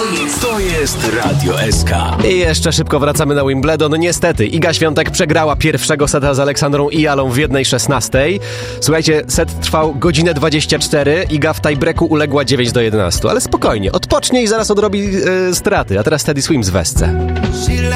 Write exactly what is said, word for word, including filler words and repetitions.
jest, to jest Radio S K. I jeszcze szybko wracamy na Wimbledon. Niestety, Iga Świątek przegrała pierwszego seta z Aleksandrą Ijalą w jednej szesnastej. Słuchajcie, set trwał godzinę dwadzieścia cztery. Iga w tiebreaku uległa dziewięć do jedenastu. Ale spokojnie, odpocznie i zaraz odrobi yy, straty. A teraz Teddy Swims w Wesce.